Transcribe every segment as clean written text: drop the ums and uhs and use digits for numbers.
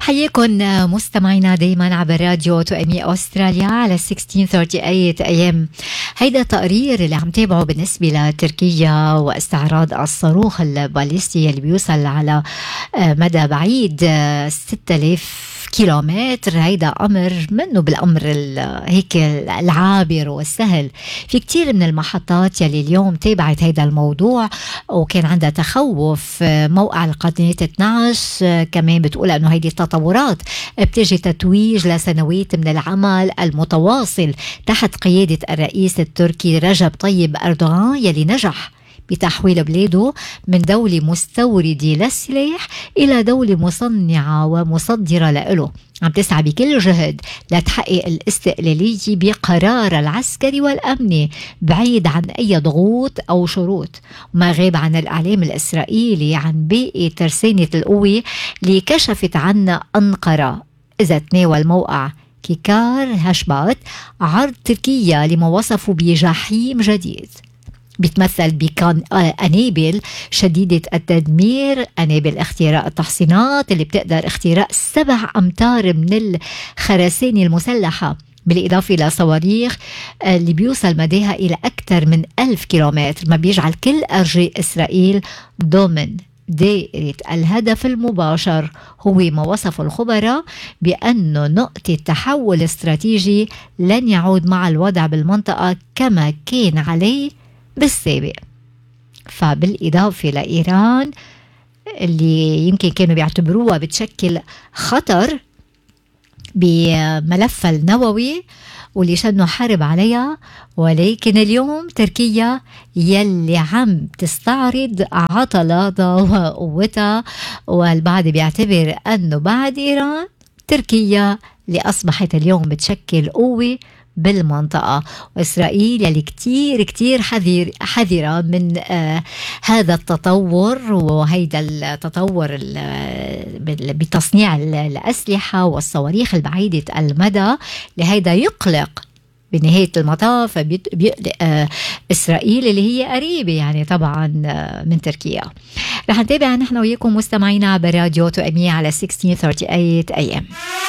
حياكم مستمعينا دايما عبر راديو توأمي أستراليا على 1638 AM. هيدا تقرير اللي عم تابعه بالنسبة لتركيا واستعراض الصاروخ الباليستي اللي بيوصل على مدى بعيد 6000 كيلومتر. هيدا أمر منه بالأمر هيك العابر والسهل. في كتير من المحطات يلي اليوم تابعت هيدا الموضوع وكان عندها تخوف. موقع القناة 12 كمان بتقول أنه هيدي التطورات بتجي تتويج لسنوات من العمل المتواصل تحت قيادة الرئيس التركي رجب طيب أردوغان يلي نجح بتحويل بلاده من دولة مستوردة للسلاح إلى دولة مصنعة ومصدرة له. عم تسعى بكل جهد لتحقق الاستقلالية بقرار العسكري والأمني بعيد عن أي ضغوط أو شروط. وما غاب عن الإعلام الإسرائيلي عن باقي ترسانة القوة اللي كشفت عن أنقرة إذا تناول موقع كيكار هشبات عرض تركيا لما وصفوا بجحيم جديد بيتمثل أنابل شديدة التدمير، أنابل اختراق التحصينات اللي بتقدر اختراق 7 أمتار من الخرسانة المسلحة، بالإضافة إلى صواريخ اللي بيوصل مداها إلى أكثر من 1000 كيلومتر، ما بيجعل كل أرجاء إسرائيل ضمن دائرة الهدف المباشر. هو ما وصف الخبراء بأنه نقطة تحول استراتيجي لن يعود مع الوضع بالمنطقة كما كان عليه بالسابق. فبالإضافة لإيران اللي يمكن كانوا بيعتبروها بتشكل خطر بملفها النووي واللي شنوا حرب عليها، ولكن اليوم تركيا يلي عم تستعرض عضلاتها وقوتها، والبعض بيعتبر أنه بعد إيران تركيا اللي أصبحت اليوم بتشكل قوة بالمنطقة. وإسرائيل يلي كتير حذرة من هذا التطور وهيدا التطور بتصنيع الأسلحة والصواريخ البعيدة المدى لهيدا يقلق بنهاية المطاف بيقلق إسرائيل اللي هي قريبة يعني طبعا من تركيا. رح نتابع نحن وياكم مستمعينا عبر راديو توأمية على 1638 AM.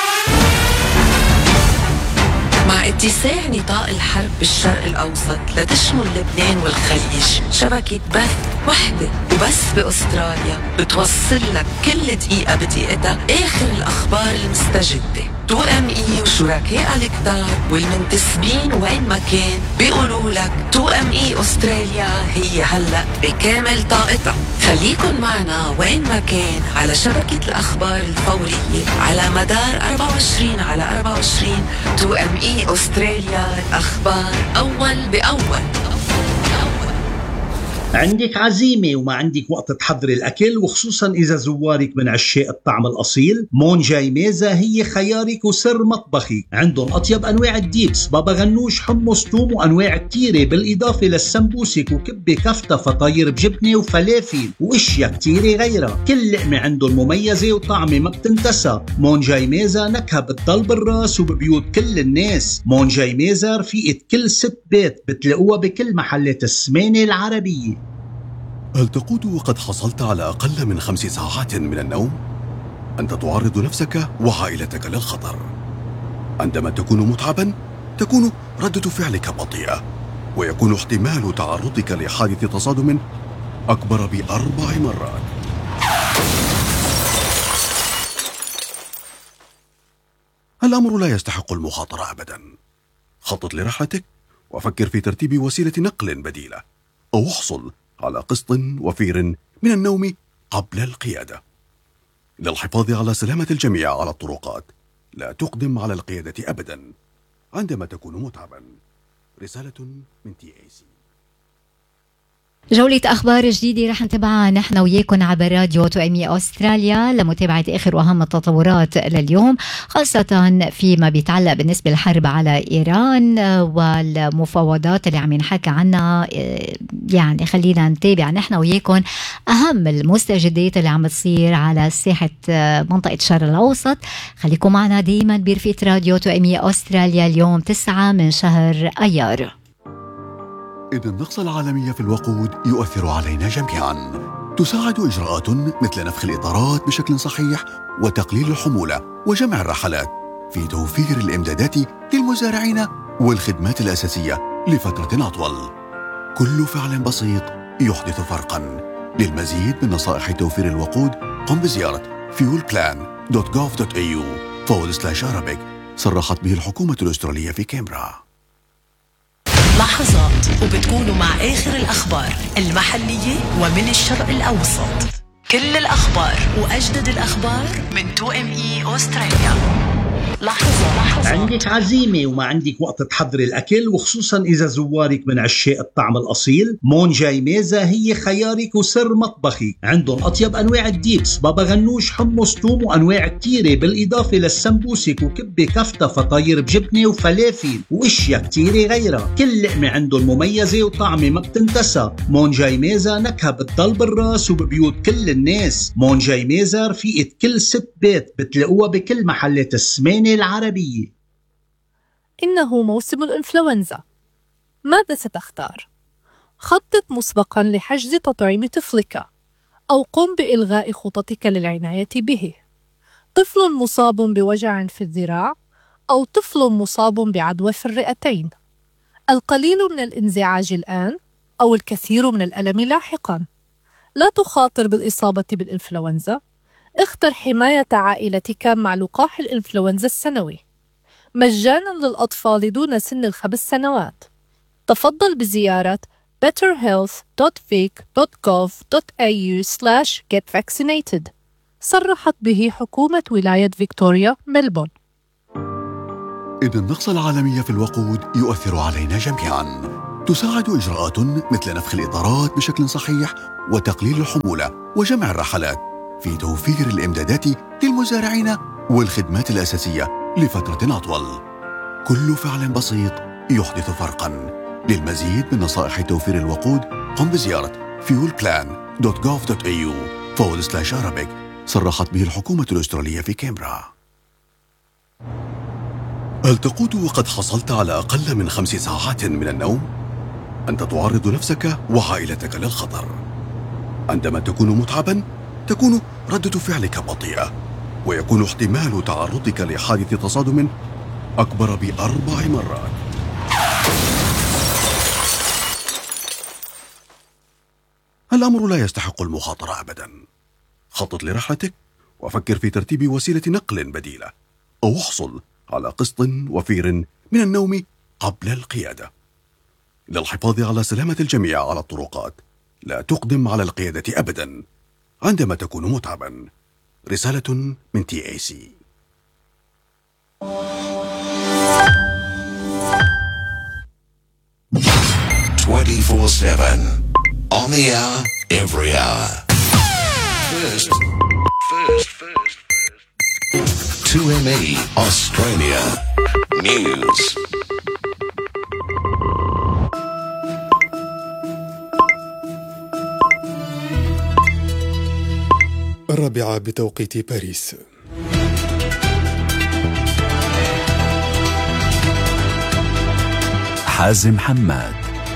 مع اتساع نطاق الحرب بالشرق الأوسط لتشمل لبنان والخليج، شبكة بث وحدة وبس بأستراليا بتوصل لك كل دقيقة بدقيقتها آخر الأخبار المستجدة. توأمي وشركاء الكتار والمنتسبين وين ما كان بيقولوا لك توأمي أستراليا هي هلأ بكامل طاقتها. خليكن معنا وين ما كان على شبكة الأخبار الفورية على مدار 24 على 24. توأمي أستراليا، الأخبار أول بأول. عندك عزيمة وما عندك وقت تحضري الأكل، وخصوصا إذا زوارك من عشاق الطعم الأصيل، مون جاي ميزة هي خيارك وسر مطبخي. عندهم أطيب أنواع الديبس، بابا غنوش، حمص، توم، وأنواع كتيرة، بالإضافة للسمبوسك وكبة كفتة فطاير بجبنة وفلافل وإشياء كتيرة غيرها. كل لقمة عندهم مميزة وطعمة ما بتنتسى. مون جاي ميزة نكهة بتضل بالراس وببيوت كل الناس. مون جاي ميزة رفيقة كل ست بيت، بتلاقوها بكل محلات السمانة العربية. هل تقود وقد حصلت على أقل من 5 ساعات من النوم؟ أنت تعرض نفسك وعائلتك للخطر. عندما تكون متعبا تكون ردة فعلك بطيئة، ويكون احتمال تعرضك لحادث تصادم أكبر ب4 مرات. الأمر لا يستحق المخاطرة أبدا. خطط لرحلتك وفكر في ترتيب وسيلة نقل بديلة، أو احصل على قسط وفير من النوم قبل القيادة. للحفاظ على سلامة الجميع على الطرقات، لا تقدم على القيادة أبدا عندما تكون متعبا. رسالة من TAC. جولة أخبار جديدة رح نتابعها نحن وياكم عبر راديو توأمي أستراليا لمتابعة آخر وأهم التطورات لليوم، خاصة فيما بيتعلق بالنسبة للحرب على إيران والمفاوضات اللي عم ينحكى عنها. يعني خلينا نتابع نحن وياكم أهم المستجدات اللي عم تصير على ساحة منطقة الشرق الأوسط. خليكم معنا دايما برفقة راديو توأمي أستراليا. اليوم 9 من شهر أيار. إن النقص العالمي في الوقود يؤثر علينا جميعا، تساعد إجراءات مثل نفخ الإطارات بشكل صحيح وتقليل الحمولة وجمع الرحلات في توفير الإمدادات للمزارعين والخدمات الأساسية لفترة أطول. كل فعل بسيط يحدث فرقاً. للمزيد من نصائح توفير الوقود قم بزيارة fuelplan.gov.au/Arabic. صرحت به الحكومة الأسترالية في كامبرا. لحظات وبتكونوا مع آخر الأخبار المحلية ومن الشرق الأوسط. كل الأخبار وأجدد الأخبار من 2ME أستراليا. لحظة. عندك عزيمة وما عندك وقت تحضري الأكل، وخصوصا إذا زوارك من عشاق الطعم الأصيل، مون جاي ميزة هي خيارك وسر مطبخك. عندهم أطيب أنواع الديبس، بابا غنوش، حمص، توم، وأنواع كتيرة، بالإضافة للسمبوسك وكبة كفتة، فطاير بجبنة وفلافل وإشياء كتيرة غيرها. كل لقمة عندهم مميزة وطعمة ما بتنتسى. مون جاي ميزة نكهة بتضل بالراس وببيوت كل الناس. مون جاي ميزة رفيقة كل ست بيت، بتلاقوها بكل محلات السمانة العربية. إنه موسم الإنفلونزا. ماذا ستختار؟ خطط مسبقاً لحجز تطعيم طفلك أو قم بإلغاء خططك للعناية به. طفل مصاب بوجع في الذراع أو طفل مصاب بعدوى في الرئتين. القليل من الانزعاج الآن أو الكثير من الألم لاحقاً. لا تخاطر بالإصابة بالإنفلونزا. اختر حماية عائلتك مع لقاح الإنفلونزا السنوي مجاناً للأطفال دون سن 5 سنوات. تفضل بزيارة betterhealth.vic.gov.au/getvaccinated. صرحت به حكومة ولاية فيكتوريا ملبون. إن النقص العالمي في الوقود يؤثر علينا جميعاً. تساعد إجراءات مثل نفخ الإطارات بشكل صحيح وتقليل الحمولة وجمع الرحلات في توفير الإمدادات للمزارعين والخدمات الأساسية لفترة أطول. كل فعل بسيط يحدث فرقاً. للمزيد من نصائح توفير الوقود قم بزيارة fuelplan.gov.au/Arabic. صرحت به الحكومة الأسترالية في كامبرا. هل تقود وقد حصلت على أقل من 5 ساعات من النوم؟ أنت تعرض نفسك وعائلتك للخطر. عندما تكون متعباً تكون ردة فعلك بطيئة، ويكون احتمال تعرضك لحادث تصادم أكبر ب4 مرات. الأمر لا يستحق المخاطرة أبداً. خطط لرحلتك وفكر في ترتيب وسيلة نقل بديلة، أو احصل على قسط وفير من النوم قبل القيادة. للحفاظ على سلامة الجميع على الطرقات، لا تقدم على القيادة أبداً عندما تكون متعباً. رسالة من TAC. 24/7 on the hour, every hour. First. 2ME Australia News. الرابعة بتوقيت باريس. حازم حماد.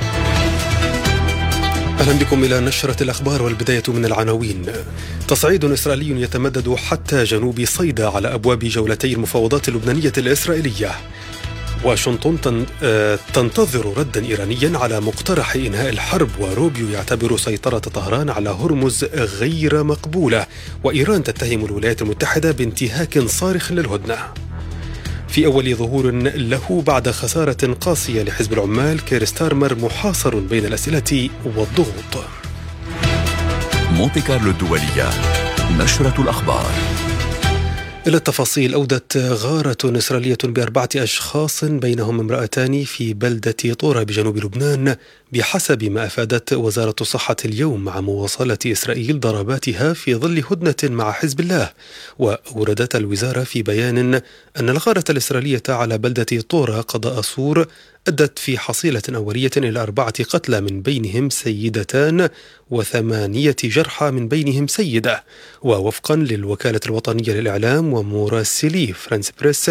أهلا بكم إلى نشرة الأخبار، والبداية من العناوين. تصعيد إسرائيلي يتمدد حتى جنوب صيدا على أبواب جولتي المفاوضات اللبنانية الإسرائيلية. واشنطن تنتظر ردا إيرانيا على مقترح إنهاء الحرب، وروبيو يعتبر سيطرة طهران على هرمز غير مقبولة، وإيران تتهم الولايات المتحدة بانتهاك صارخ للهدنة. في أول ظهور له بعد خسارة قاسية لحزب العمال، كير ستارمر محاصر بين الأسئلة والضغوط. مونتي كارلو الدولية، نشرة الأخبار. إلى التفاصيل. أودت غارة إسرائيلية ب4 أشخاص بينهم امرأتان في بلدة طورة بجنوب لبنان، بحسب ما أفادت وزارة الصحة اليوم، مع مواصلة إسرائيل ضرباتها في ظل هدنة مع حزب الله. وأوردت الوزارة في بيان أن الغارة الإسرائيلية على بلدة طورة قضاء سور أدت في حصيلة أولية إلى 4 قتلى من بينهم سيدتان و8 جرحى من بينهم سيدة. ووفقا للوكالة الوطنية للإعلام ومراسلي فرانس بريس،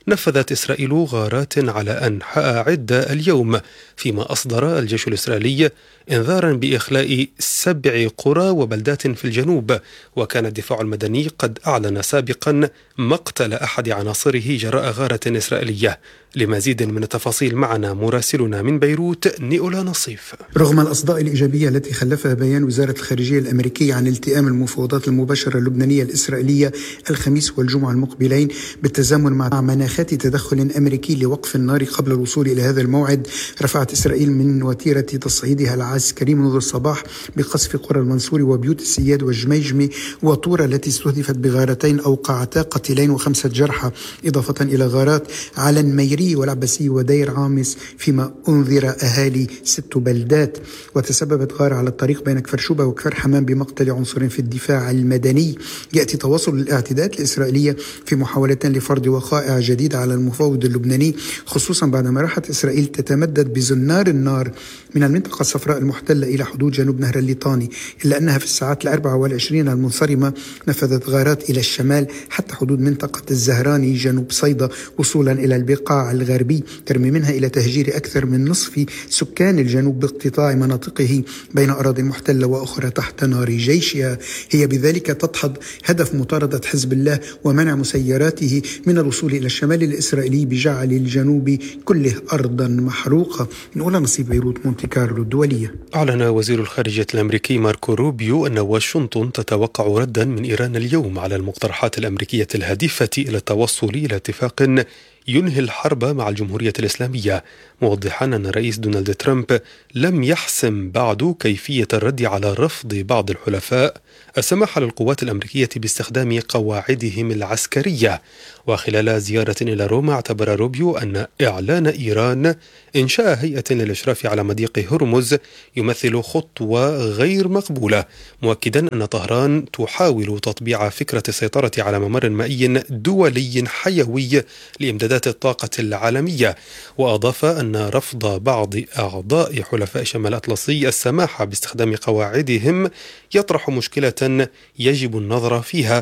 نفذت إسرائيل غارات على أنحاء عدة اليوم، فيما أصدر الجيش الإسرائيلي إنذارا بإخلاء 7 قرى وبلدات في الجنوب. وكان الدفاع المدني قد أعلن سابقا مقتل أحد عناصره جراء غارة إسرائيلية. لمزيد من التفاصيل معنا مراسلنا من بيروت نيولا نصيف. رغم الأصداء الإيجابية التي خلفها بيان وزارة الخارجية الأمريكية عن التئام المفاوضات المباشرة اللبنانية الإسرائيلية الخميس والجمعة المقبلين بالتزامن مع مناخات تدخل أمريكي لوقف النار قبل الوصول إلى هذا الموعد، رفعت إسرائيل من وتيرة تصعيدها العسكري منذ الصباح بقصف قرى المنصوري وبيوت السياد والجميجمي وطورة التي استهدفت بغارتين أوقعتا قتيلين و5 جرحى، إضافة إلى غارات على الميري والعباسي ودير عامس، فيما أنذر أهالي 6 بلدات. وتسببت غارة على الطريق بين كفر شوبة وكفر حمام بمقتل عنصر في الدفاع المدني. يأتي تواصل الاعتداءات الإسرائيلية في محاولة لفرض وقائع جديدة على المفاوض اللبناني، خصوصا بعدما راحت إسرائيل تتمدد بزنار النار من المنطقة الصفراء المحتلة إلى حدود جنوب نهر الليطاني، إلا أنها في الساعات 24 المنصرمة نفذت غارات إلى الشمال حتى حدود منطقة الزهراني جنوب صيدا وصولا إلى البقاع الغربي، ترمي منها إلى تهجير أكثر من نصف سكان الجنوب باقتطاع مناطقه بين أراضي محتلة وأخرى تحت نار جيشها. هي بذلك تدحض هدف مطاردة حزب الله ومنع مسيراته من الوصول إلى الشمال الإسرائيلي بجعل الجنوب كله أرضا محروقة. نقول نصيب بيروت مونتي كارلو الدولية. أعلن وزير الخارجية الأمريكي ماركو روبيو أن واشنطن تتوقع ردا من إيران اليوم على المقترحات الأمريكية الهادفة إلى التوصل إلى اتفاق ينهي الحرب مع الجمهورية الإسلامية، موضحا أن الرئيس دونالد ترامب لم يحسم بعد كيفية الرد على رفض بعض الحلفاء السماح للقوات الأمريكية باستخدام قواعدهم العسكرية. وخلال زيارة إلى روما اعتبر روبيو أن إعلان إيران إنشاء هيئة للإشراف على مضيق هرمز يمثل خطوة غير مقبولة، مؤكدا أن طهران تحاول تطبيع فكرة السيطرة على ممر مائي دولي حيوي لإمدادات الطاقة العالمية. وأضاف أن رفض بعض أعضاء حلفاء شمال الأطلسي السماح باستخدام قواعدهم يطرح مشكلة يجب النظر فيها،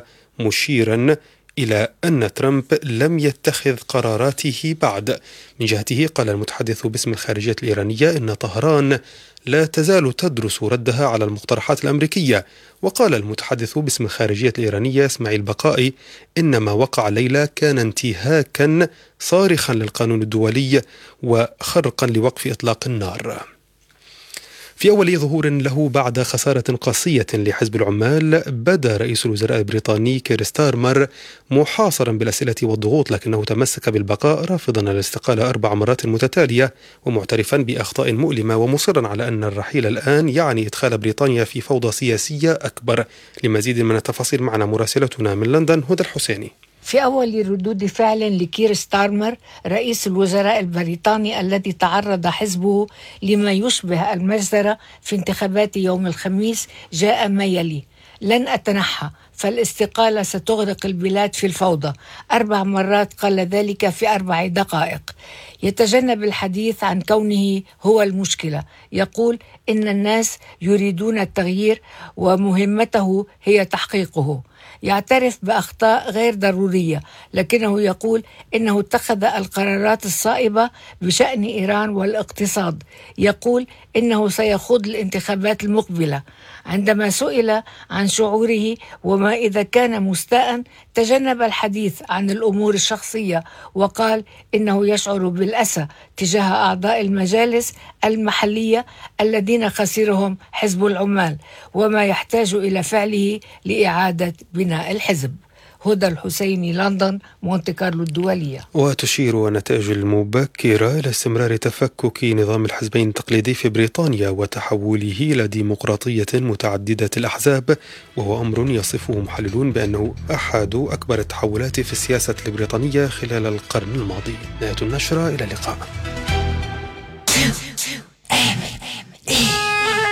مشيرا إلى أن ترامب لم يتخذ قراراته بعد. من جهته قال المتحدث باسم الخارجية الإيرانية إن طهران لا تزال تدرس ردها على المقترحات الأمريكية. وقال المتحدث باسم الخارجية الإيرانية إسماعيل بقائي إن ما وقع الليلة كان انتهاكا صارخا للقانون الدولي وخرقا لوقف إطلاق النار. في أول ظهور له بعد خسارة قاسية لحزب العمال، بدا رئيس الوزراء البريطاني كير ستارمر محاصرا بالأسئلة والضغوط، لكنه تمسك بالبقاء رافضا الاستقالة 4 مرات متتالية ومعترفا بأخطاء مؤلمة، ومصرا على أن الرحيل الآن يعني إدخال بريطانيا في فوضى سياسية أكبر. لمزيد من التفاصيل معنا مراسلتنا من لندن هدى الحسيني. في أول ردود فعل لكير ستارمر رئيس الوزراء البريطاني الذي تعرض حزبه لما يشبه المجزرة في انتخابات يوم الخميس، جاء ما يلي: لن أتنحى، فالاستقالة ستغرق البلاد في الفوضى. 4 مرات قال ذلك في 4 دقائق. يتجنب الحديث عن كونه هو المشكلة، يقول إن الناس يريدون التغيير ومهمته هي تحقيقه. يعترف بأخطاء غير ضرورية، لكنه يقول إنه اتخذ القرارات الصائبة بشأن إيران والاقتصاد. يقول إنه سيخوض الانتخابات المقبلة. عندما سئل عن شعوره وما إذا كان مستاء، تجنب الحديث عن الأمور الشخصية، وقال إنه يشعر بالأسى تجاه أعضاء المجالس المحلية الذين خسرهم حزب العمال، وما يحتاج إلى فعله لإعادة بناء الحزب. هدى الحسيني، لندن، مونتي كارلو الدولية. وتشير النتائج المبكرة إلى استمرار تفكك نظام الحزبين التقليدي في بريطانيا وتحوله إلى ديمقراطية متعددة الأحزاب، وهو أمر يصفه محللون بأنه أحد أكبر التحولات في السياسة البريطانية خلال القرن الماضي. نهاية النشرة، إلى اللقاء.